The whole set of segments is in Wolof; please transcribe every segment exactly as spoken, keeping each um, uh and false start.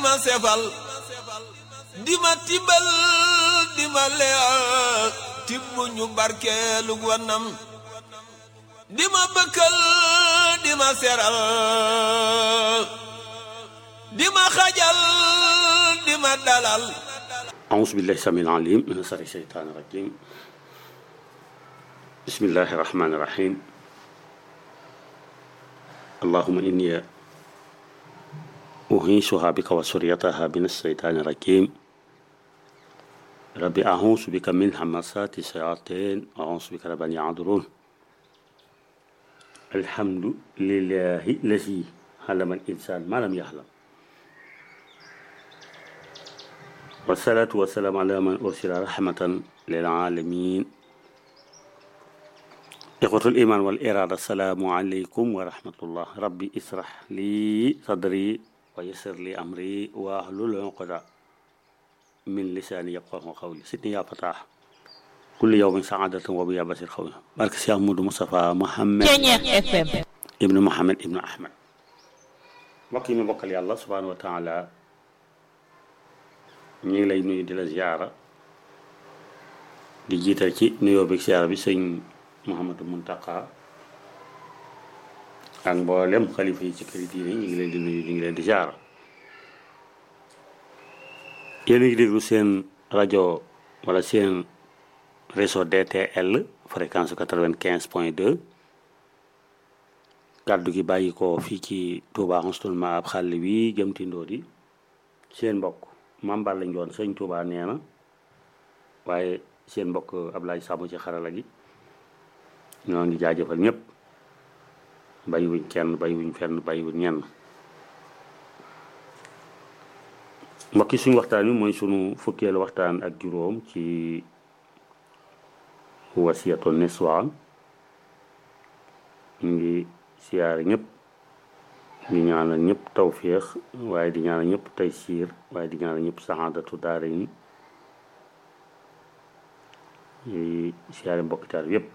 ma sefal di ma tibal di ma leel tibbu ñu barkeelu wanam di ma bëkkal di ma seral di ma xajal di ma dalal. A'uuzu billahi samiil aliim mina sharri shaytaani rajiim. Bismillahi rahmaani rahiim. Allahumma inni u'iizuha bika wa zurriyyataha mina shaytaani rajiim. Rabbi a'uuzu bika min hamazaati shayaatiin wa a'uuzu bika rabbi an yahduruun. Alhamdulillahi llazii allama al-insaana maa lam ya'lam. Wasalaatu wasalaam ala man ursila rahmatan lil aalamiin. Ixwatul iimaan wal iraada salaamu aleykum wa rahmatullah. Rabbi israh li sadri wa yassir li amri wahlul uqdatan min lisaani yafqahu qawli. Sidni yaa fataax kulli yawmin saadatan wa biya basir xawli. Barke Cheikh Modou Moustapha Mohamed ibnu Mohamed ibnu Ahmed. mbokk yi mi bokkal yàlla subhaanahu wa taala, ñu ngi lay nuyu di la ziyaara di jiital ci nuyoo bi ziyaara bi sëñ Mouhamadou Mountakha ak mboolem xalifa yi ci këri diine ñu ngi leen di nuyu ñu ngi leen di ziyaara. yéen a ngi déglu seen rajo wala seen réseau D T L fréquence quatre-vingt-quinze point deux, kàddu gi bàyyi ko fii ci Touba Husnul Maab xàll wi jëm Tindoo di seen mbokk Mambal lañ doon sëñ Touba nee na, waaye seen mbokk Ablaye Samb ci xarala gi ñoo ngi jaajëfal ñëpp, bàyyiwuñ kenn bàyyiwuñ fenn bàyyiwuñ ñenn. mbokk yi suñu waxtaan wi mooy sunu fukkeelu waxtaan ak juróom ci wasiyatu niswaan. ñu ngi siyaare ñëpp di ñaanal ñëpp tawféex, waaye di ñaanal ñëpp taysiir, waaye di ñaanal ñëpp saxaadatu daarayni. di siyaare mbokki taal yëpp.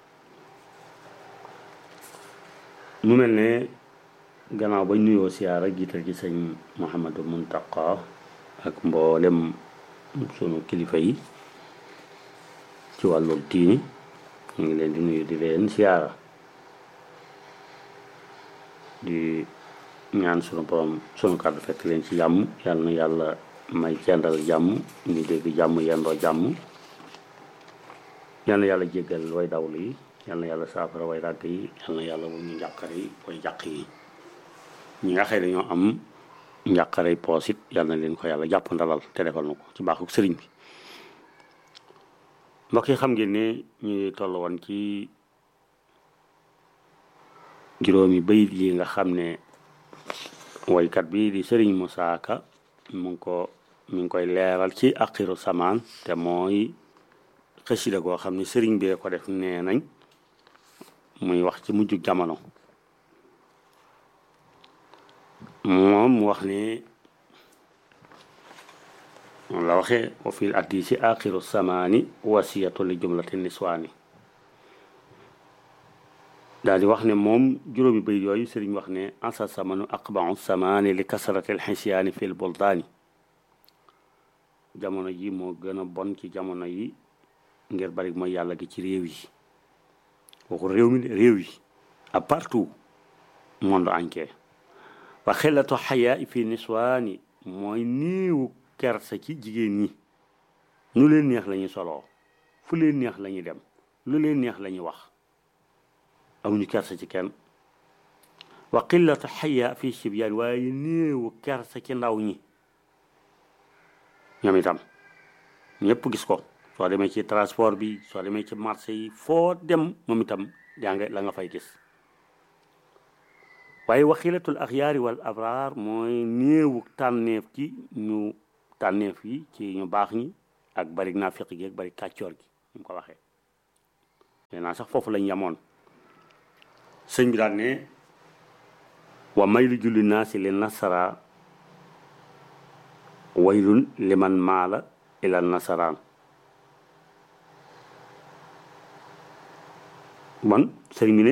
mu mel ne gannaaw bañ nuyoo siyaara jiital ci sëñ Mouhamadou Mountakha ak mboolem sunu kilifa yi ci wàllu diini, ñu ngi leen di nuyu di leen siyaara, di ñaan sunu borom sunu kàddu fekk leen ci jàmm. yàlla na yàlla may cendal jàmm, ñu dégg jàmm yendoo jàmm. yàlla na yàlla jéggal way dawlu yi, yàlla na yàlla saafara way ràgg yi, yàlla na yàlla wu ñu njàqare yi way jàq yi. ñi nga xëy dañoo am njàqare poos it yàlla na leen ko yàlla jàpp ndalal te defal na ko ci baaxuk sëriñ bi. mbokk yi xam ngeen ne ñu ngi toll woon ci juróomi bayit yi nga xam ne woykat bi di sëriñ Moussa Ka mu ngi ko mi ngi koy leeral ci axiru samaan, te mooy xasida goo xam ne sëriñ bee ko def nee nañ muy wax ci mujjug jamono. moom mu wax ne moom la waxee wa fil addisi axiru samaani wasiyatu li jumlati niswaani. daal di wax ne moom juróomi bayit yooyu sëriñ wax ne ansa samanu aqbau samaani li kasrati alxisyaani fil buldaani. jamono ji moo gën a bon ci jamono yi ngir bari mooy yàlla gi ci réew yi, waxul réew mi réew yi à partout monde entier. wa xelatu xayaa fi niswaani mooy niiwu kersa ci jigéen ñi, nu leen neex la ñuy soloo, fu leen neex la ñuy dem, lu leen neex la ñuy wax, amuñu kersa ci kenn. wa qillatu xayaa fi sibyaan waaye néewu kersa ci ndaw ñi, ñoom itam ñëpp gis ko. soo demee ci transport bi, soo demee ci marché yi, foo dem moom itam yaa nga la nga fay gis. waaye waxilatul axyaari wal abraar mooy néewu tànneef ci ñu tànneef yi ci ñu baax ñi ak bari naafiq gi ak bari kàccoor gi ñu ko waxee. nee naa sax foofu lañ yamoon. sëñ bi daal ne wa maylu julli naasi li nasara waylun liman maala ila nasaraan. man sëriñ bi ne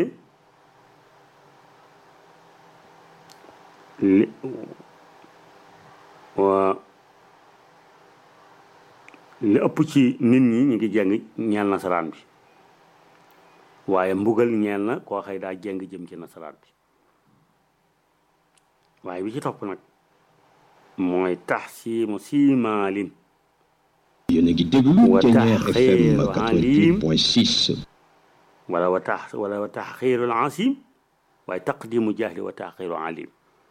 li li ëpp ci nit ñi ñu ngi jeng ñeel nasaraan bi waaye mbugal ñeel na koo xëy daa jeng jëm ci nasaraan bi waaye bi ci topp nag mooy taxsimu simaalin yéen a ngi déglu Thiéniere F M quatre-vingt-huit point six wala wa tax wala wa taxxiirul asim waaye taqdimu jahli wa taxxiiru alim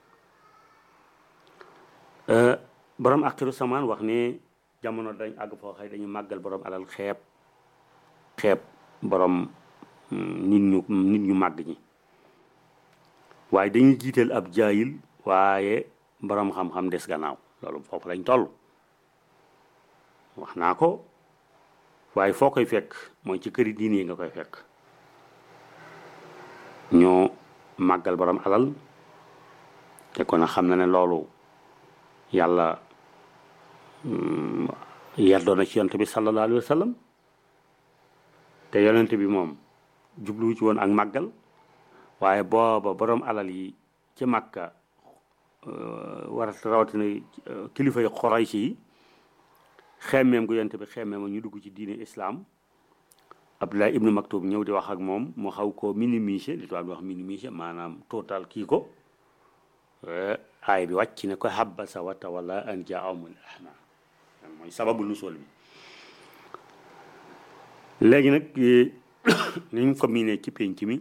borom aqiru samaan wax ne jamono dañ àgg foo xëy dañu màggal borom alal xeeb xeeb borom nit ñu nit ñu màgg ñi waaye dañuy jiital ab jaayil waaye borom xam-xam des gannaaw loolu foofu lañ toll wax naa ko waaye foo koy fekk mooy ci këri diine yi nga koy fekk ñoo màggal borom alal te kon a xam na ne loolu yàlla yardoo na ci yonent bi sallallahu alayhi wa sallam te yonent bi moom jubluwu ci woon ak màggal waaye booba borom alal yi ci Makka war a rawatina kilifa yi Xuraysi yi xemmeem gu yonent bi xemmeem ñu dugg ci diine islam Abdullah ibnu Maktub ñëw di wax ak moom mu xaw koo minimiser li tubaab di wax minimiser maanaam total kii ko aay bi wàcc ne ko habasa wa tawalla an jaa'ahumul a'ma mooy sababu nusul bi léegi nag ni ñu ko miinee ci penc mi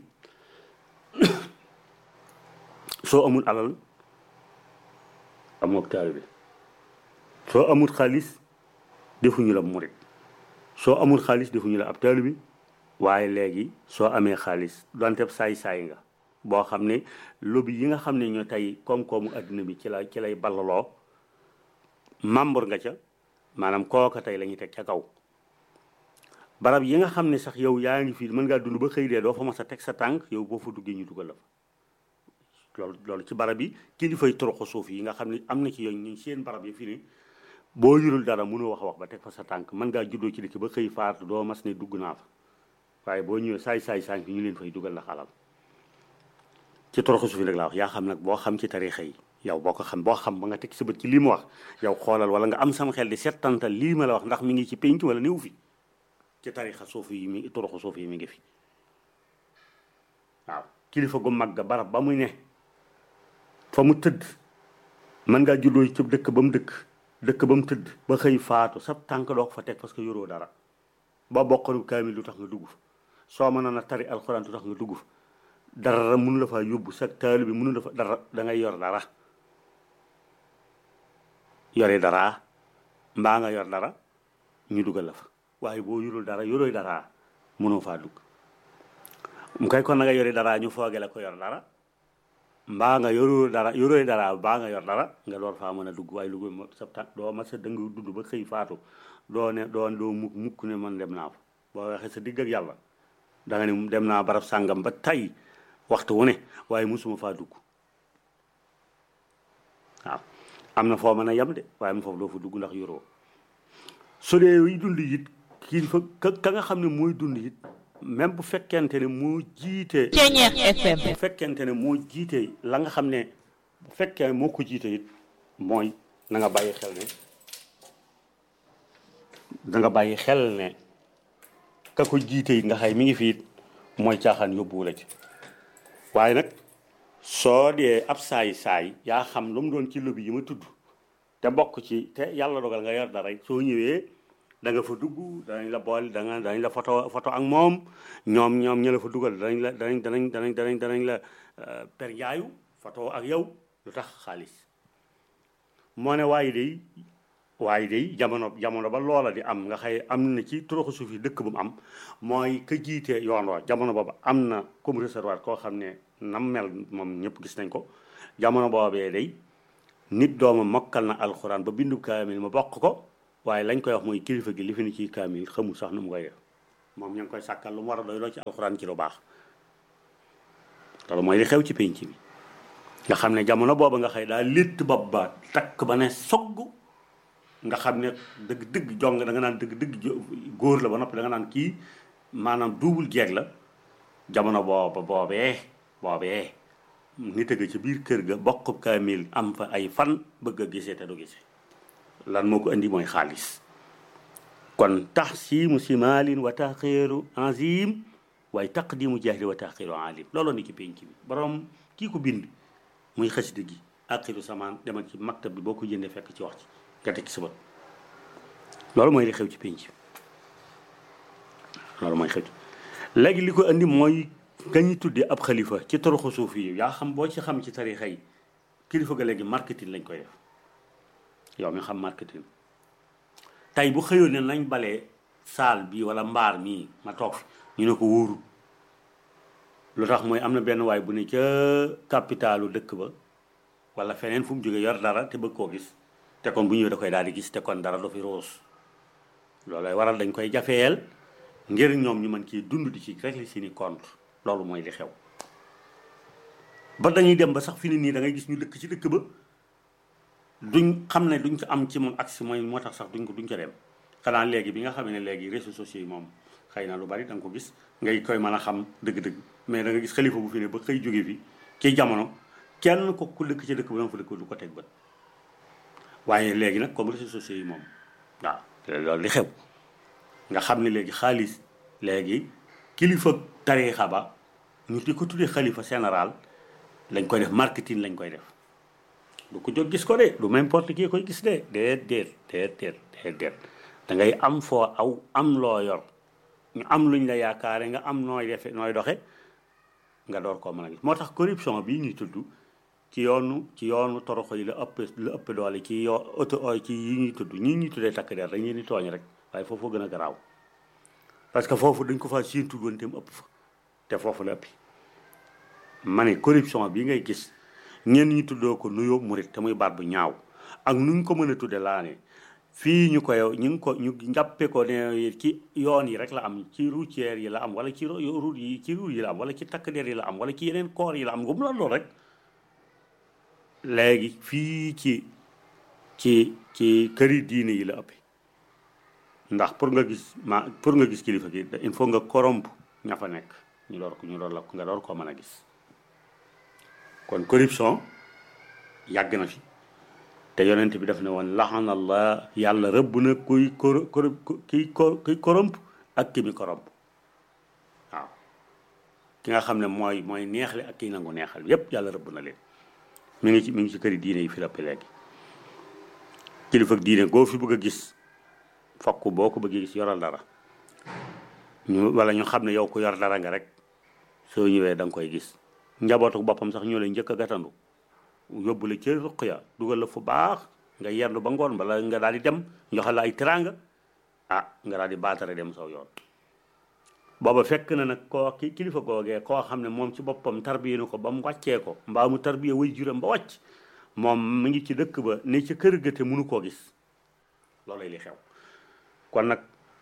soo amul alal amoo taalibe soo amul xaalis defuñu la murit soo amul xaalis defuñu la ab taalibe waaye léegi soo amee xaalis donte saay-saay nga boo xam ne lobby yi nga xam ne ñoo tey koom-koomu adduna bi ci la ci lay ballaloo membre nga ca maanaam kooka tey la ñuy teg ca kaw barab yi nga xam ne sax yow yaa ngi fii mën ngaa dund ba xëy dee doo fa mas a teg sa tànk yow boo fa duggee ñu dugal la fa loolu loolu ci barab yi kilifay toroxo suuf yi nga xam ne am na ci yooyu ñu seen barab yi fii ne boo yurul dara mënoo wax wax ba teg fa sa tànk mën ngaa juddoo ci dëkk ba xëy faatu doo mas ne dugg naa fa waaye boo ñëwee saay saay saay fi ñu leen fay dugal la xalal ci toroxo suuf yi nag laa wax yaa xam nag boo xam ci tarixa yi yow boo ko xam boo xam ba nga teg sa bët ci lii ma wax yow xoolal wala nga am sama xel di settantal lii ma la wax ndax mi ngi ci pénc wala néew fi ci tarixa suuf yi mi toroxo suuf yi mi ngi fi waaw kilifa gu mag ga barab ba muy ne fa mu tëdd mën ngaa juddoo ci dëkk ba mu dëkk dëkk ba mu tëdd ba xëy faatu sa tànk doo ko fa teg parce que yoroo dara ba bokkanu kaamil lu tax nga dugg fa soo mënoon a tari alxuraan lu tax nga dugg fa dara mënu la faa yóbbu sa taalibe bi mënu la fa dara da ngay yor dara yore dara mbaa nga yor dara ñu dugal la fa waaye boo yorul dara yorooy dara mënoo faa dugg mu kay kon na nga yore dara ñu fooge la ko yor dara mbaa nga yoroo dara yorooy dara mbaa nga yor dara nga door faa mën a dugg waaye lu sa tànk doo ma sa dëng dund ba xëy faatu doo ne doo doo mukk mukk ne man dem naa fa boo waxee sa digg ak yàlla da nga ne dem naa barab sàngam ba tay waxtu wu ne waaye musuma faa dugg waaw am na foo mën a yem de waaye am foofu doo fa dugg ndax yoroo su dee yi dund it kii fa ka nga xam ne mooy dund it même bu fekkente ne moo jiite Thiéniere F M bu fekkente ne moo jiite la nga xam ne bu fekkee moo ko jiite it mooy na nga bàyyi xel ne da nga bàyyi xel ne ka ko jiite it nga xay mi ngi fi it mooy caaxaan yóbbuwu la ci waaye nag soo dee ab saay-saay yaa xam lu mu doon ci lobby yi ma tudd te bokk ci te yàlla dogal nga yor dara soo ñëwee da nga fa dugg danañ la boole da nga danañ la photo photo ak moom ñoom ñoom ña la fa dugal danañ la danañ danañ danañ danañ danañ la per njaayu photo ak yow lu tax xaalis moo ne waaye day waaye day jamono jamono ba loola di am nga xëy am na ci toroxu suuf yi dëkk bu mu am mooy ka jiite yoon wa jamono boobu am na comme réservoir koo xam ne nam mel moom ñëpp gis nañ ko jamono boobee day nit dooma mokkal na alxuraan ba bindu kaamil ma bokk ko waaye lañ koy wax mooy kilifa gi li fi ni ci kaamil xamul sax nu mu koy def moom ña ngi koy sàkkal lu mu war a doy loo ci alxuraan ci lu baax loolu mooy li xew ci penc bi nga xam ne jamono booba nga xëy daa létt bopp ba takk ba ne sogg nga xam ne dëgg dëgg jong da nga naan dëgg dëgg góor la ba noppi da nga naan kii maanaam duubul jeeg la jamono booba boobee boobee nit a ga ci biir kër ga bokk kaamil am fa ay fan bëgg a gisee te du gisee lan moo ko indi mooy xaalis kon taxsimu simaalin wa taxiiru azim waaye taqdimu jaahili wa taxiiru alim looloo ni ci penc bi borom kii ko bind muy xasida gi axiru samaan demal ci maktab bi boo ko jëndee fekk ci wax ci nga teg ci sa bët loolu mooy li xew ci penc bi loolu mooy xew ci léegi li ko indi mooy nga ñu tuddee ab xalifa ci toroxu suufi yi yaa xam boo ci xam ci tarixa yi kilifa ga léegi marketing lañ koy def yow mi xam marketing tey bu xëyoon ne nañ balee saal bi wala mbaar mii ma toog fi ñu ne ko wóoru lu tax mooy am na benn waay bu ne ca capitalu dëkk ba wala feneen fu mu jógee yor dara te bëgg koo gis te kon bu ñëwee da koy daal di gis te kon dara du fi roos loolay waral dañ koy jafeel ngir ñoom ñu mën ci dund di ci régler seeni compte loolu mooy li xew ba dañuy dem ba sax fi ni nii da ngay gis ñu dëkk ci dëkk ba duñ xam ne duñ ko am ci moom accès mooy moo tax sax duñ ko duñ ko dem xanaa léegi bi nga xam ne léegi réseaux sociaux yi moom xëy na lu bari da nga ko gis ngay koy mën a xam dëgg-dëgg mais da nga gis xalifa bu fi ne ba xëy jóge fi ci jamono kenn ko ku dëkk ci dëkk ba dama fa dëkk du ko teg bët waaye léegi nag comme réseaux sociaux yi moom waaw loolu li xew nga xam ne léegi xaalis léegi kilifa tariixa ba ñu di ko tuddee xalifa général lañ koy def marketing lañ koy def du ko jóg gis ko de du n'importe qui koy gis de déet déet déet déet déet déet da ngay am foo aw am loo yor ñu am luñ la yaakaare nga am nooy defe nooy doxe nga door koo mën a gis moo tax corruption bii ñuy tudd ci yoonu ci yoonu toroxo yi la ëpp la ëpp doole ci yoo auto ci yi ñuy tudd ñi ñuy tuddee takk der dañ leen di tooñ rek waaye foofu gën a garaaw parce que foofu dañ ko faa séentu woon te mu ëpp fa te foofu la ëppi ma ne corruption bii ngay gis ñenn ñi tuddoo ko nuyoo murit te muy baat bu ñaaw ak nu ñu ko mën a tudde laa ne fii ñu koy ñu ngi ko ñu njàppe ko ne ci yoon yi rek la am ci routière yi la am wala ci route yi ci route yi la am wala ci takk der yi la am wala ci yeneen koor yi la am nga mu la lool rek léegi fii ci ci ci këri diine yi la ëpp ndax pour nga gis ma pour nga gis kilifa gi il faut nga corrompre ña fa nekk ñu door ko ñu door la nga door koo mën a gis kon corruption yàgg na fi te yonent bi daf ne woon laxanallah yàlla rëbb na kuy kor kiy kuy corrompre ak ki mi corrompre waaw ki nga xam ne mooy mooy neexle ak kiy nangu neexal yépp yàlla rëbb na leen mi ngi ci mi ngi ci këri diine yi fi lapp léegi kilifa diine goo fi bëgg a gis fokk boo ko bëggee gis yoral dara ñu wala ñu xam ne yow ko yor dara nga rek soo ñëwee da nga koy gis njabootu boppam sax ñoo lay njëkk a gàttandu yóbbu la ci ruq ya dugal la fu baax nga yendu ba ngoon bala nga daal di dem joxal la ay teraanga ah nga daal di baatare dem saw yoon booba fekk na nag koo ki kilifa googee koo xam ne moom ci boppam tarbiye na ko ba mu wàccee ko mbaa mu tarbiye way juram ba wàcc moom mu ngi ci dëkk ba ne ci kër ga te mënu koo gis loolay li xew kon nag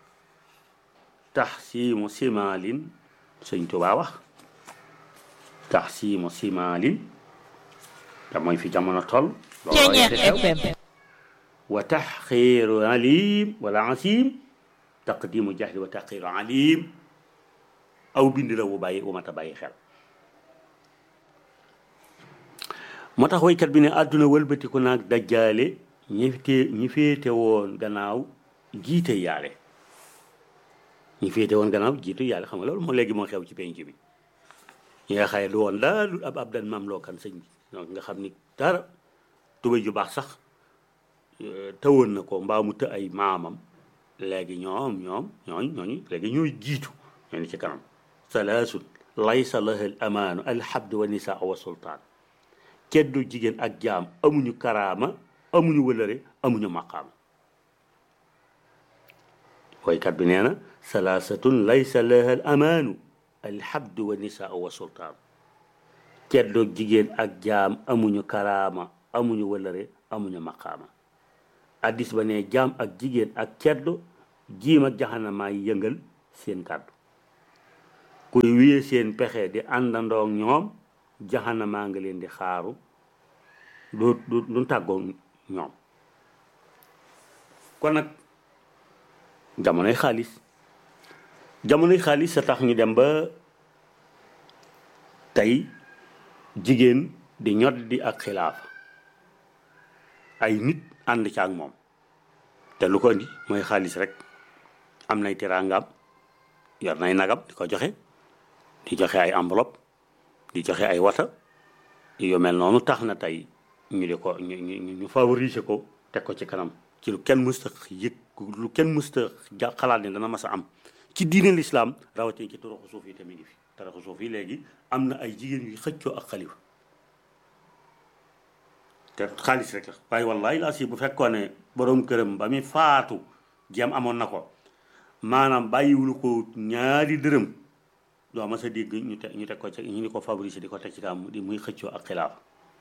taxsimu simaalin sëñ Tuubaa wax taxsimu simaalin te mooy fi jamono toll loolu wa taxqiiru alim wala asim taqdimu jahli wa taxqiiru alim aw bind la wu bàyyi wu mat a bàyyi xel moo tax waykat bi ne àdduna wëlbatiku naag dajjaale ñi te ñi féete woon gannaaw jiite yaale ñi féete woon gannaaw jiite yaale xam nga loolu moo léegi moo xew ci penc bi ñi nga xaye du woon daal lu ab ab dan maam loo kan sëñ bi donc nga xam ni dara tubéy ju baax sax tëwoon na ko mbaa mu të ay maamam léegi ñoom ñoom ñooñ ñooñu léegi ñooy jiitu ñoo ni ci kanam salaasun laysa laha al amaanu alhabdu wa nisaa wa sultaan keddu jigéen ak jaam amuñu karaama amuñu wëlëre amuñu maqaama woykat bi nee na salaasatun laysa laha al amaanu alhabdu wa nisaa wa sultaan keddu jigéen ak jaam amuñu karaama amuñu wëlëre amuñu maqaama addis ba ne jaam ak jigéen ak ceddo jiim ak jaxanamaa yi yëngal seen kàddu kuy wiyee seen pexe di àndandoog ñoom jaxanamaa nga leen di xaaru du du du tàggoo ñoom kon nag jamonoy xaalis jamonoy xaalis sa tax ñu dem ba tey jigéen di ñod di ak xilaafa ay nit ànd ci ak moom te lu ko indi mooy xaalis rek am nay teraangam yor nay nagam di ko joxe di joxe ay enveloppe di joxe ay wata yu mel noonu tax na tey ñu di ko ñu ñu ñu favoriser ko teg ko ci kanam ci lu kenn mësta yëg lu kenn mësta xalaat ne dana mas a am ci diine lislaam rawatina ci toroxu suuf yi tamit ngi fi toroxu suuf yi léegi am na ay jigéen yu xëccoo ak xalifa te xaalis rek la waaye wallahi laa si bu fekkoon ne borom këram ba muy faatu jéem amoon na ko maanaam bàyyiwulu ko ñaari dërëm doo ma sa dégg ñu te ñu teg ko ci ñu di ko favoriser di ko teg ci kaam di muy xëccoo ak xilaaf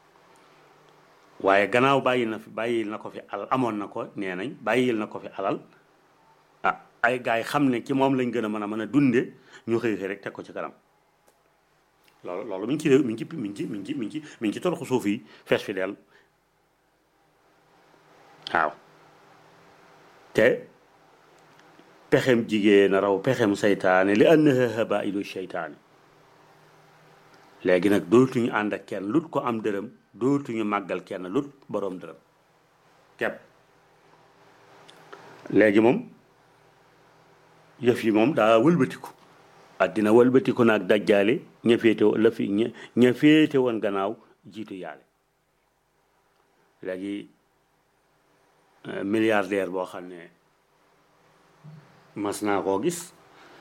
waaye gannaaw bàyyi na fi bàyyil na ko fi alal amoon na ko nee nañ bàyyil na ko fi alal ah ay gars yi xam ne ci moom lañ gën a mën a mën a dunde ñu xëy xëy rek teg ko ci kanam loolu loolu mi ngi ci réew mi ngi ci mi ngi ci mi ngi ci mi ngi ci mi ngi ci toroxu suuf yi fees fi del waaw te pexem jigéen a raw pexem saytaane li annaha habailu seytaane léegi nag dootuñu ànd ak kenn lut ko am dërëm dootuñu màggal kenn lut boroom dërëm kepp léegi moom yëf yi moom daa wëlbatiku àddina wëlbatiku naag dajjaale ña féete la fi ña ña féete woon gannaaw jiitu yàlla léegi milliardaire boo xam ne mas naa koo gis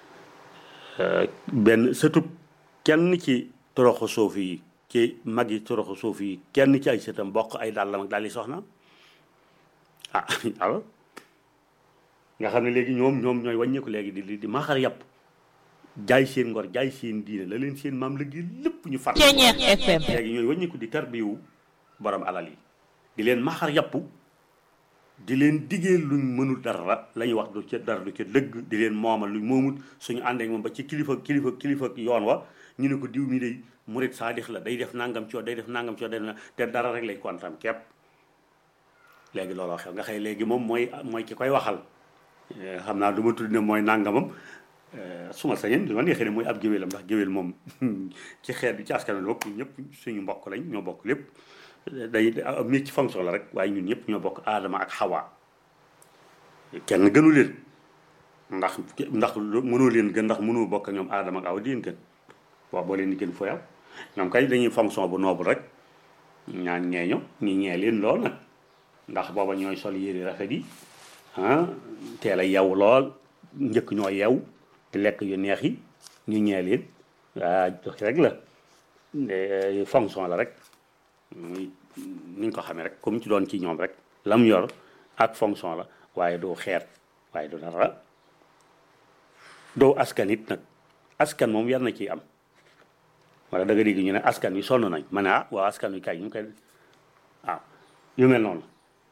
benn sëtub kenn ci toroxu suuf yi ci mag yi toroxu suuf yi kenn ci ay sëtam bokk ay dàllam ak dàlli soxna ah alors nga xam ne léegi ñoom ñoom ñooy wàññeeku léegi di di maxar yàpp jaay seen ngor jaay seen diine la leen seen maam léegi lépp ñu fàtt léegi ñooy wàññeeku di tarbiwu borom alal yi di leen maxar yàpp di leen diggee luñ mënul dara la ñuy wax du ca dara du ca dëgg di leen moomal luñ moomut suñu àndee moom ba ci kilifa kilifa kilifa yoon wa ñu ne ko diw mi day murit saadix la day def nangam coo day def nangam coo day def te dara rek lañ kontaan képp léegi looloo xew nga xëy léegi moom mooy mooy ki koy waxal xam naa du ma tudd ne mooy nangamam su ma sañeen du ma neexee ne mooy ab géwélam ndax géwél moom ci xeet bi ci askan wi bokk ñëpp suñu mbokk lañ ñoo bokk lépp day mi ci fonction la rek waaye ñun ñëpp ñoo bokk aadama ak xawaa kenn gënu leen ndax ndax mënoo leen gën ndax mënoo bokk ñoom aadama ak awa di leen gën waaw boo leen di gën foyal ñoom kay dañuy fonction bu noble rek ñaan ñeeño ñi ñee leen lool nag ndax booba ñooy sol yére rafet yi ah teel a yew lool njëkk ñoo yew di lekk yu neex yi ñu ñee leen waa jox rek la fonction la rek muy ni nga ko xamee rek comme ci doon ci ñoom rek lam yor ak fonction la waaye doo xeet waaye du dara doo askan it nag askan moom yar na ciy am wala da nga dégg ñu ne askan wi sonn nañ ma ne ah waaw askan wi kay ñu koy waaw yu mel noonu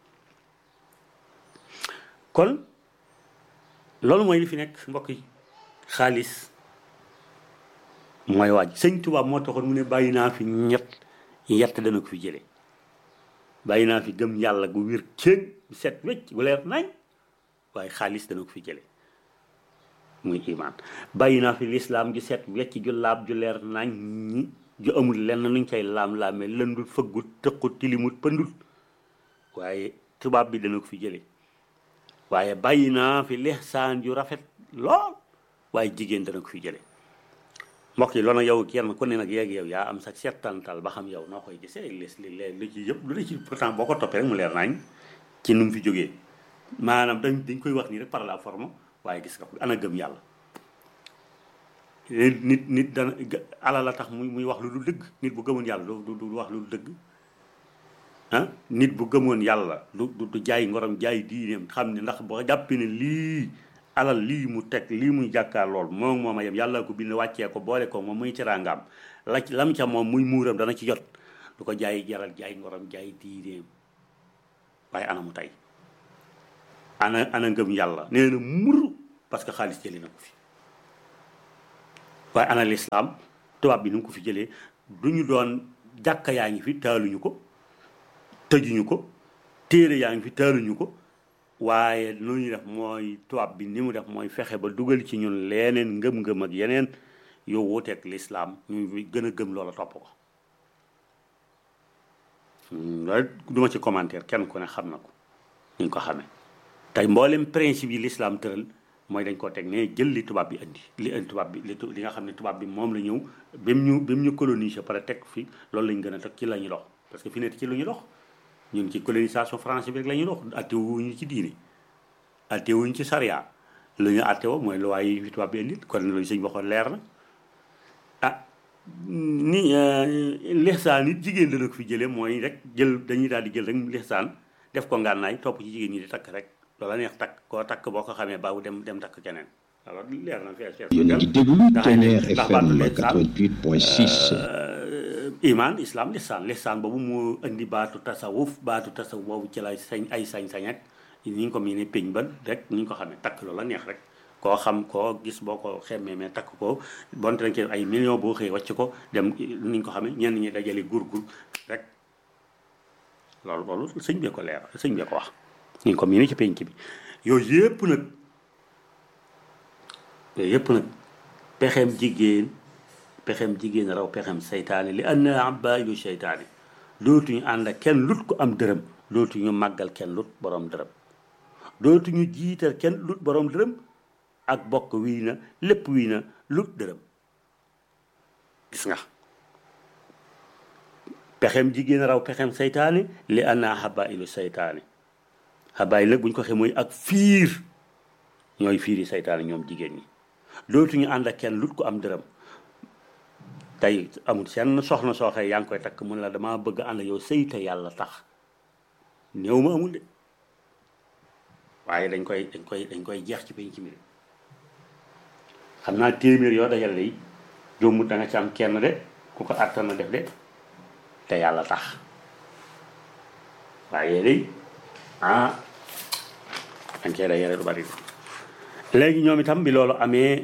kon loolu mooy li fi nekk mbokk yi xaalis mooy waaj sëñ Tuubaa moo taxoon mu ne bàyyi naa fi ñett yett dana ko fi jëlee bàyyi naa fi gëm yàlla gu wér céeg set wecc gu leer nañ waaye xaalis dana ko fi jëlee muy imaan bàyyi naa fi lislaam ju set wecc ju laab ju leer nañ ñi ju amul lenn nuñ koy laam-laamee lëndul fëggut tëqut tilimut pëndut waaye tubaab bi dana ko fi jëlee waaye bàyyi naa fi lihsaan ju rafet lool waaye jigéen dana ko fi jëlee mbokk yi loolu nag yow kenn ku ne nag yeeg yow yaa am sa settantal ba xam yow noo koy gisee les li li ci yëpp lu la ci pourtant boo ko toppee rek mu leer nañ ci nu mu fi jógee maanaam dañ dañ koy wax nii rek par la forme waaye gis nga ko ana gëm yàlla nit nit dana ala la tax muy muy wax lu dul dëgg nit bu gëmoon yàlla du du wax lu dul dëgg ah nit bu gëmoon yàlla du du jaay ngorom jaay diineem xam ne ndax boo jàppee ne lii alal lii mu teg lii muy jàkkaar lool moom moom a yem yàlla ko bind wàccee ko boole ko moom muy teraangaam la lam ca moom muy muuram dana ci jot du ko jaay jaral jaay ngorom jaay diineem waaye ana mu tey ana ana ngëm yàlla nee na muru parce que xaalis jëlee na ko fi waaye ana lislaam tubaab bi nu mu ko fi jëlee du ñu doon jàkka yaa ngi fi taaluñu ko tëjuñu ko téere yaa ngi fi taaluñu ko waaye lu ñu def mooy tubaab bi ni mu def mooy fexe ba dugal ci ñun leneen ngëm-ngëm ak yeneen yow wuteeg lislaam ñu gën a gëm loola topp ko loolu du ma ci commentaire kenn ku ne xam na ko ni ñu ko xamee tey mboolem principe yi l'islam tëral mooy dañ koo teg ne jël li tubaab bi indi li indi tubaab bi li li nga xam ne tubaab bi moom la ñëw ba mu ñu ba mu ñu coloniser pare teg fi loolu lañ gën a teg ci la ñuy dox parce que fi nekk ci lu ñu dox ñun ci colonisation français bi rek la ñuy dox attewuñu ci diine attewuñu ci charia lu ñu attewoo mooy loi yi fi tubaab bi indi kon loolu sëñ waxoon leer na ah ni lixsaan it jigéen dana ko fi jëlee mooy rek jël dañuy daal di jël rek lixsaan def ko ngànnaay topp ci jigéen ñi di takk rek loola neex takk koo takk boo ko xamee baawu dem dem takk keneen alors leer na fees fees yéen a ngi déglu Tonnerre F M quatre-vingt-huit point six. iman islam lixsaan lixsaan boobu moo indi baatu tasawuf baatu tasawuf boobu ci lay sañ ay sañ-sañ ak ñi ngi ko mii ne péñ ba rek ñi ngi ko xamee takk loola neex rek koo xam koo gis boo ko xemmee mais takk ko bonte dañ ci ay millions boo xëyee wàcc ko dem ni ñu ko xamee ñenn ñi dajale gur-gur rek loolu loolu sëñ bee ko leer sëñ bee ko wax ñu ngi ko mii ne ci pénc bi yooyu yëpp nag yooyu yëpp nag pexeem jigéen pexeem jigéen raw pexeem seytaane li anna abailu seytaane dootuñu ànd ak kenn lut ko am dërëm dootuñu màggal kenn lut borom dërëm dootuñu jiital kenn lut borom dërëm ak bokk wii na lépp wii na lut dërëm gis nga pexeem jigéen raw pexeem seytaane li anna habailu seytaane habail nag bu ñu ko waxee mooy ak fiir ñooy fiiri seytaane ñoom jigéen ñi dootuñu ànd ak kenn lut ko am dërëm tey amul seen soxna sooxee yaa ngi koy takk mun la dama bëgg ànd yow sëy te yàlla tax néew ma amul de waaye dañ koy dañ koy dañ koy jeex ci penc mi xam naa téeméer yoo dajal day jombut da nga ci am kenn de ku ko àttan na def de te yàlla tax waaye day ah dañ koy dajale lu bari léegi ñoom itam bi loolu amee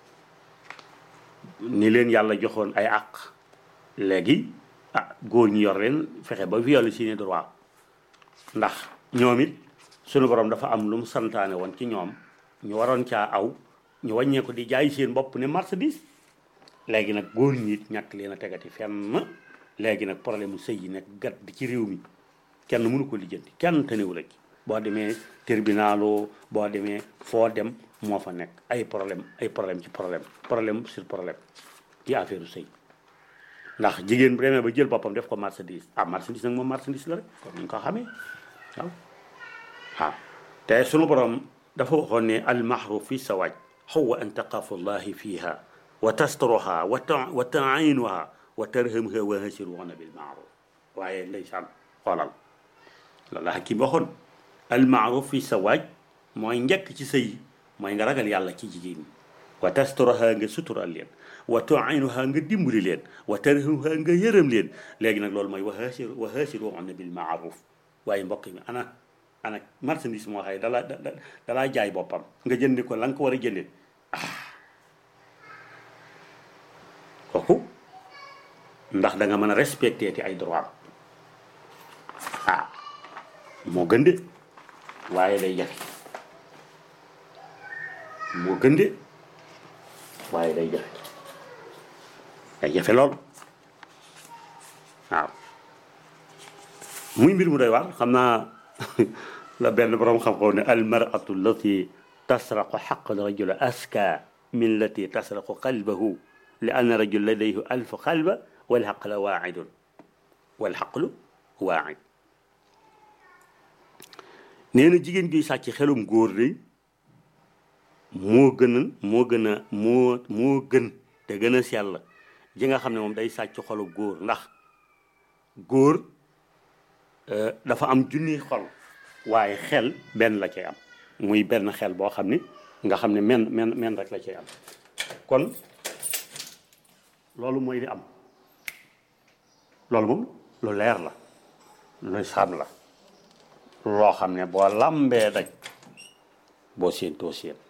ni leen yàlla joxoon ay àq léegi ah góor ñi yor leen fexe ba violer seeni droit ndax ñoom it sunu borom dafa am lu mu santaane woon ci ñoom ñu waroon caa aw ñu wàññee ko di jaay seen bopp ne marchandise léegi nag góor ñi it ñàkk leen a tegati fenn léegi nag problème mu sëy yi nekk gat di ci réew mi kenn mënu ko lijjanti kenn tënewu la ci boo demee tribunalo boo demee foo dem moo fa nekk ay problème ay problème ci problème problème sur problème ci affaire u sëy ndax jigéen bu demee ba jël boppam def ko marchandise ah marchandise nag moom marchandise la rek comme ni nga ko xamee waaw waaw te sunu borom dafa waxoon ne almahruf fi sawaaj huwa an taqafu llahi fiha wa tastaruha wa wa tainuha wa tarhamha wa hasiruhunna bil maaruf waaye ndeysaan xoolal loolu la Hakim waxoon almaaruf fi sawaaj mooy njëkk ci sëy mooy nga ragal yàlla ci jigéen ñi wa tastaruha nga sutural leen wa tu'inuha nga dimbali leen wa tarhamha nga yërëm leen léegi nag loolu mooy wa hasiru wa hasiruhunna bil maaruf waaye mbokk mi ana ana marchandise moo xëy dalaa dalaa jaay boppam nga jëndi ko la nga ko war a jëndee ah kooku ndax da nga mën a respecté ti ay droit ah moo gën de waaye day jafe moo gën de waaye day jafe day jafe lool waaw muy mbir mu doy waar xam naa la benn borom xam-xam ne almaratu allati tasraqu xaq rajul aska min lati tasraqu qalbahu li anna rajul ladayhi alfu qalba walxaq la waaidun walxaqlu waaid nee na jigéen gi sàcc xelum góor de moo gën a moo gën a moo moo gën te gën a sell ji nga xam ne moom day sàcc xolu góor ndax góor dafa am junni xol waaye xel benn la cay am muy benn xel boo xam ne nga xam ne men men men rek la cay am kon loolu mooy li am loolu moom lu leer la lu saam la loo xam ne boo lambee daj boo séentoo séen